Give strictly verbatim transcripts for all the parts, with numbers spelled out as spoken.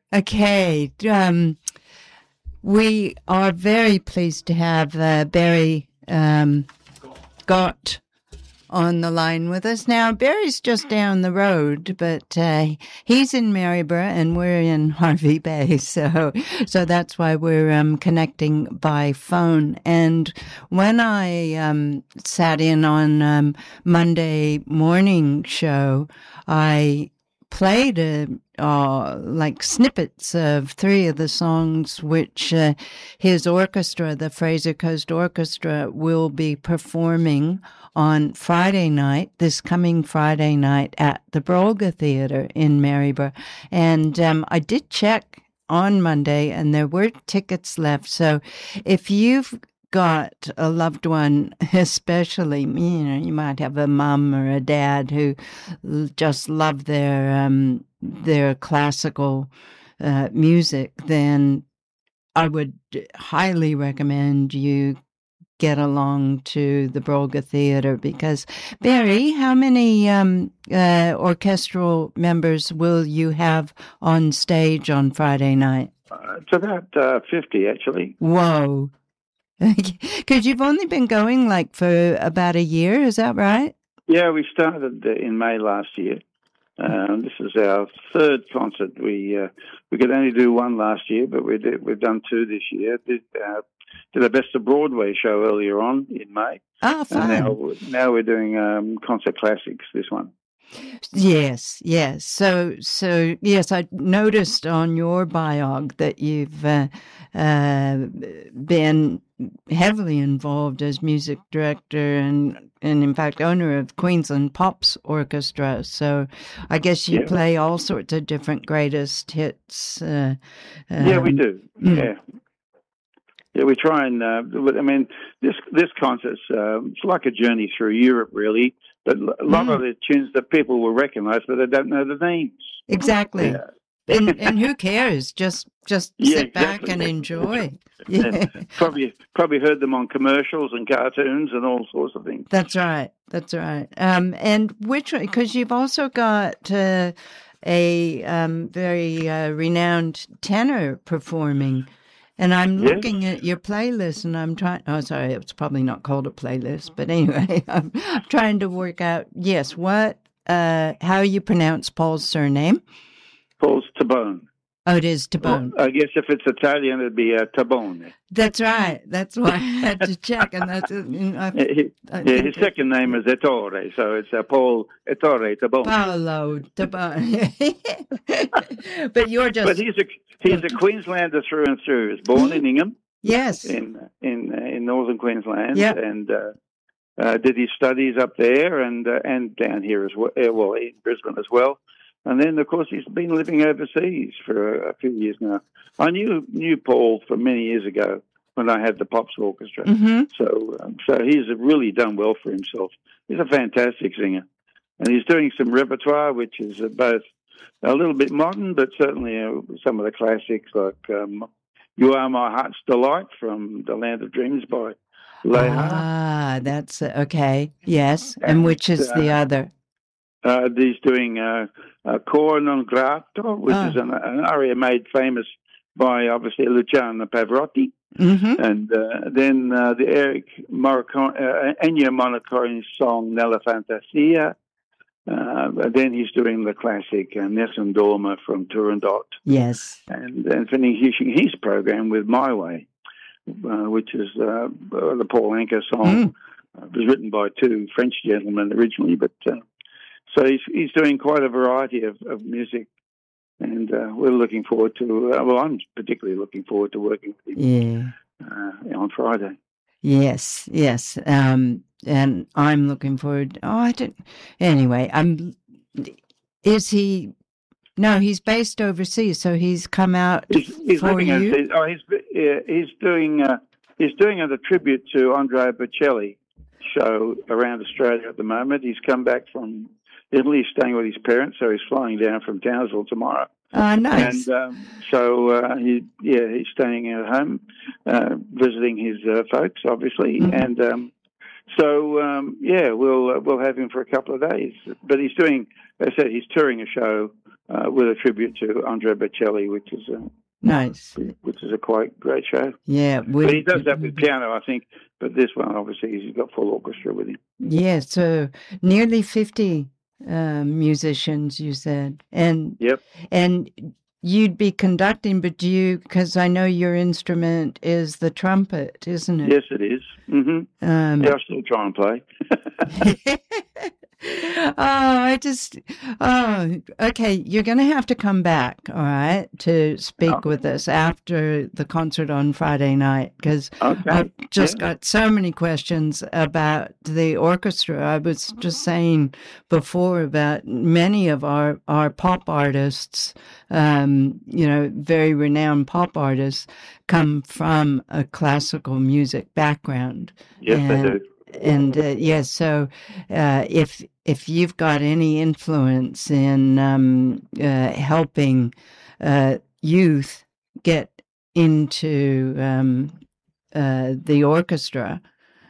Okay. Um, we are very pleased to have uh, Barry um, Gott on the line with us. Now, Barry's just down the road, but uh, he's in Maryborough and we're in Hervey Bay, so so that's why we're um, connecting by phone. And when I um, sat in on um, Monday morning show, I played a, uh, like snippets of three of the songs which uh, his orchestra, the Fraser Coast Orchestra, will be performing on Friday night, this coming Friday night at the Brolga Theatre in Maryborough. And um, I did check on Monday and there were tickets left. So if you've got a loved one, especially, you know, you might have a mum or a dad who just love their um, their classical uh, music, then I would highly recommend you get along to the Brolga Theatre because, Barry, how many um, uh, orchestral members will you have on stage on Friday night? Uh, it's about uh, fifty, actually. Whoa. Because you've only been going like for about a year, is that right? Yeah, we started in May last year. Um, this is our third concert. We uh, we could only do one last year, but we did, we've done two this year. Did, uh, did a Best of Broadway show earlier on in May. Oh, fun. And now, now we're doing um, concert classics, this one. Yes, yes. So, so yes, I noticed on your biog that you've uh, uh, been heavily involved as music director and, and in fact, owner of Queensland Pops Orchestra. So, I guess you yeah. play all sorts of different greatest hits. Uh, um, yeah, we do. Mm. Yeah. Yeah, we try and, uh, I mean, this this concert's uh, it's like a journey through Europe, really. But a lot mm. of the tunes that people will recognise, but they don't know the names. Exactly. Yeah. and, and who cares? Just just yeah, sit exactly. back and enjoy. Yeah. probably probably heard them on commercials and cartoons and all sorts of things. That's right. That's right. Um, and which, because you've also got uh, a um, very uh, renowned tenor performing. And I'm yes. looking at your playlist and I'm trying, oh, sorry, it's probably not called a playlist, but anyway, I'm, I'm trying to work out, yes, what, uh, how you pronounce Paul's surname? Paul's Tabone. Oh, it is Tabone. Well, I guess if it's Italian, it'd be uh, Tabone. That's right. That's why I had to check. And that's, uh, I, he, I yeah, his second name is Ettore, so it's uh, Paul Ettore Tabone. Paolo Tabone. But you're just... But he's a, he's a Queenslander through and through. He was born in Ingham. Yes. In in uh, in northern Queensland. Yep. And uh, uh, did his studies up there and uh, and down here as well, uh, well, in Brisbane as well. And then, of course, he's been living overseas for a, a few years now. I knew knew Paul from many years ago when I had the Pops Orchestra. Mm-hmm. So um, so he's really done well for himself. He's a fantastic singer. And he's doing some repertoire, which is uh, both a little bit modern, but certainly uh, some of the classics like um, You Are My Heart's Delight from The Land of Dreams by Leha. Ah, that's, uh, okay, yes. And, and which is uh, the other? Uh, he's doing uh, uh, Cor non grato, which oh. is an, an aria made famous by, obviously, Luciano Pavarotti. Mm-hmm. And uh, then uh, the Eric Morricone, uh, Ennio Morricone song Nella Fantasia. Uh, then he's doing the classic uh, Nessun Dorma from Turandot. Yes. And then finishing his program with My Way, uh, which is uh, the Paul Anka song. Mm. Uh, it was written by two French gentlemen originally, but uh, so he's he's doing quite a variety of, of music, and uh, we're looking forward to. Uh, well, I'm particularly looking forward to working with him. Yeah. Uh, on Friday. Yes, yes, um, and I'm looking forward. Oh, I don't. Anyway, I'm. Is he? No, he's based overseas, so he's come out he's, he's for living you. In, oh, he's yeah, he's doing uh, he's doing a tribute to Andrea Bocelli show around Australia at the moment. He's come back from Italy, staying with his parents, so he's flying down from Townsville tomorrow. Oh, nice. And um, so, uh, he, yeah, he's staying at home, uh, visiting his uh, folks, obviously. Mm-hmm. And um, so, um, yeah, we'll uh, we'll have him for a couple of days. But he's doing, as I said, he's touring a show uh, with a tribute to Andrea Bocelli, which is a nice, which is a quite great show. Yeah, we, but he does that with piano, I think. But this one, obviously, he's got full orchestra with him. Yeah, so nearly fifty uh, musicians, you said, and yep, and you'd be conducting, but do you? Because I know your instrument is the trumpet, isn't it? Yes, it is. Mm-hmm. Um, yeah, I still try and play. Oh, I just, oh, okay. You're going to have to come back, all right, to speak okay. with us after the concert on Friday night, because okay. I've just yeah. got so many questions about the orchestra. I was just saying before about many of our, our pop artists, um, you know, very renowned pop artists come from a classical music background. Yes, and, they do. And uh, yes, so uh, if if you've got any influence in um, uh, helping uh, youth get into um, uh, the orchestra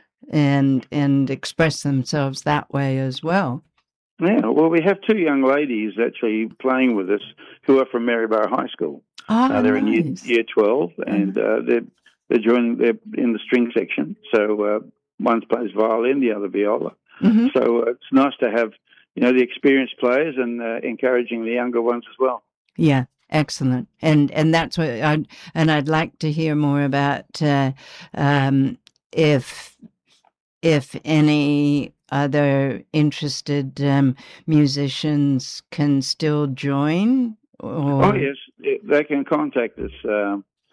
and and express themselves that way as well. Yeah, well, we have two young ladies actually playing with us who are from Maryborough High School. Oh, uh, they're nice. in year, year twelve, and Mm-hmm. uh, they're they're joining. They're in the string section, so. Uh, One plays violin, the other viola. Mm-hmm. So uh, it's nice to have, you know, the experienced players and uh, encouraging the younger ones as well. Yeah, excellent. And and that's what I and I'd like to hear more about uh, um, if if any other interested um, musicians can still join. Or... Oh yes, they can contact us uh,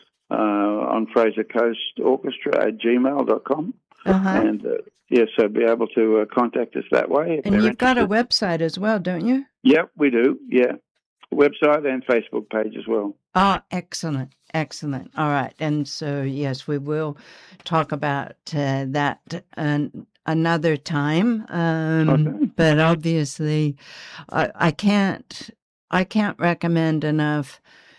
uh, on Fraser Coast Orchestra at gmail dot com. Uh-huh. And uh, yes, so be able to uh, contact us that way. And you've got a website as well, don't you? Yep, we do. Yeah, website and Facebook page as well. Oh, excellent, excellent. All right, and so yes, we will talk about uh, that uh, another time. Um, okay. But obviously, I, I can't. I can't recommend enough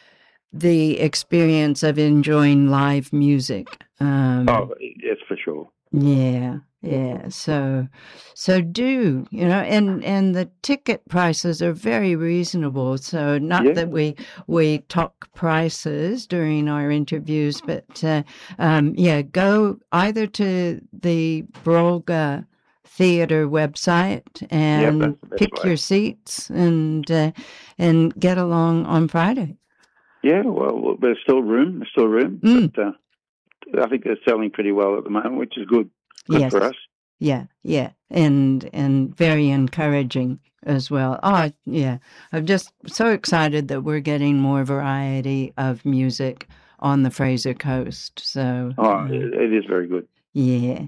the experience of enjoying live music. Um, oh, yes, for sure. Yeah, yeah. So, so do, you know, and, and the ticket prices are very reasonable. So not yeah. that we, we talk prices during our interviews, but, uh, um, yeah, go either to the Brolga Theatre website and yep, that's, that's pick right. your seats and, uh, and get along on Friday. Yeah, well, there's still room, there's still room, Mm. but, uh, I think they're selling pretty well at the moment, which is good. Good yes. for us. Yeah, yeah, and and very encouraging as well. Oh, yeah, I'm just so excited that we're getting more variety of music on the Fraser Coast. So, oh, uh, it, it is very good. Yeah,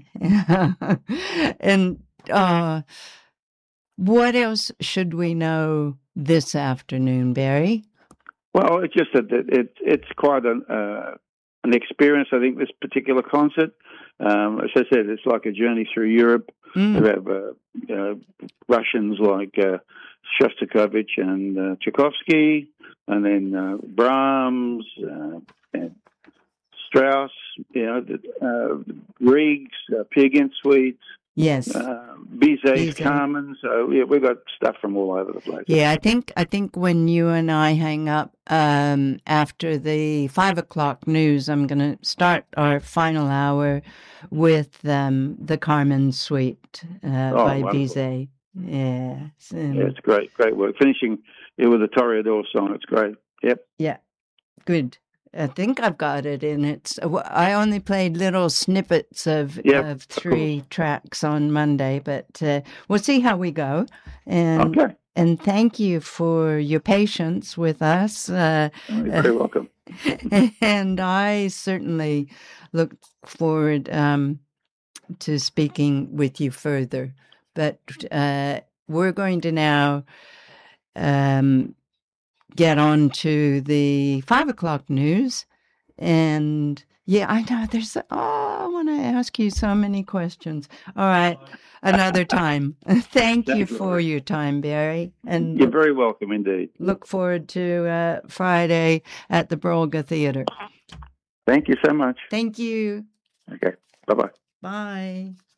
and uh, what else should we know this afternoon, Barry? Well, it's just that it, it it's quite an uh, an experience. I think this particular concert. Um, as I said, it's like a journey through Europe. Mm. We have uh, uh, Russians like uh, Shostakovich and uh, Tchaikovsky, and then uh, Brahms uh, and Strauss. You know, the, uh, Grieg's, uh, Peer Gynt suites. Yes. Uh, Bizet's, Bizet. Carmen. So yeah, we've got stuff from all over the place. Yeah, I think I think when you and I hang up um, after the five o'clock news, I'm going to start our final hour with um, the Carmen Suite uh, oh, by wonderful. Bizet. Yeah, and, yeah, it's great, great work. Finishing it with a Toreador song, it's great. Yep. Yeah, good. I think I've got it in it. I only played little snippets of, yep. of three tracks on Monday, but uh, we'll see how we go. And okay. and thank you for your patience with us. Uh, oh, you're very welcome. And I certainly look forward um, to speaking with you further. But uh, we're going to now um, get on to the five o'clock news. And yeah, I know there's, oh, I want to ask you so many questions. All right. Another time. Thank you for your time, Barry. And you're very welcome indeed. Look forward to uh, Friday at the Brolga Theatre. Thank you so much. Thank you. Okay. Bye-bye. Bye.